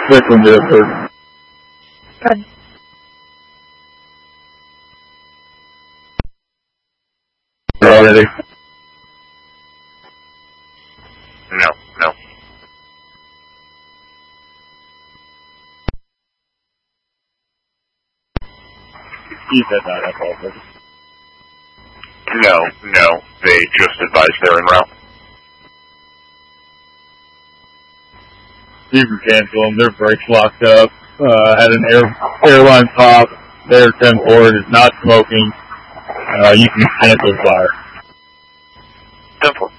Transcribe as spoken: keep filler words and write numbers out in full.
Six on the third. Good. Already. No, no. He said that, I apologize. No, no. They just advised they're en route. You can cancel them. Their brakes locked up. Uh, had an air, airline pop. Their ten forward is not smoking. Uh, you can cancel fire. ten four.